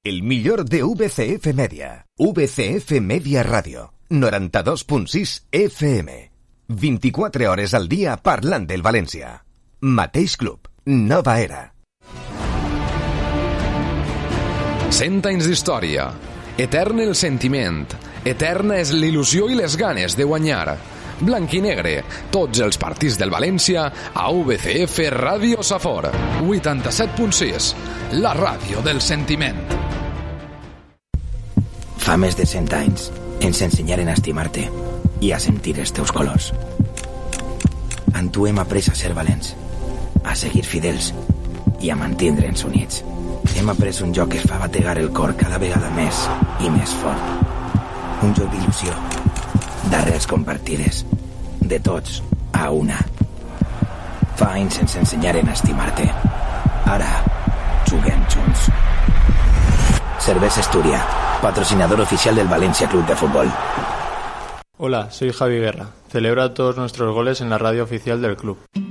El millor de VCF Media. VCF Media Ràdio. 92.6 FM. 24 hores al dia parlant del València. Mateix club. Nova era. 100 anys d'història. Etern el sentiment. Eterna és l'il·lusió i les ganes de guanyar. Blanc i negre, tots els partits del València a VCF Ràdio Safor 87.6, la ràdio del sentiment. Fa més de 100 anys ens ensenyaren a estimar-te i a sentir els teus colors. En tu hem après a ser valents, a seguir fidels i a mantindre'ns units. Hem après un joc que fa bategar el cor cada vegada més i més fort. Un joc d'il·lusió, d'arrels compartides, de tots a una. Fa anys ens ensenyaren a estimar-te. Ara juguem junts. Cervesa Astúria, patrocinador oficial del Valencia Club de Fútbol. Hola, soy Javi Guerra. Celebra todos nuestros goles en la radio oficial del club.